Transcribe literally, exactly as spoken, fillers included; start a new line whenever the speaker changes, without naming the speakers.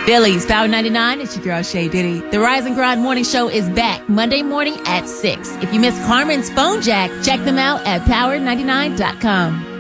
Phillies, Power ninety-nine, it's your girl Shay Diddy. The Rise and Grind Morning Show is back Monday morning at six. If you missed Carmen's phone jack, check them out at power ninety-nine dot com.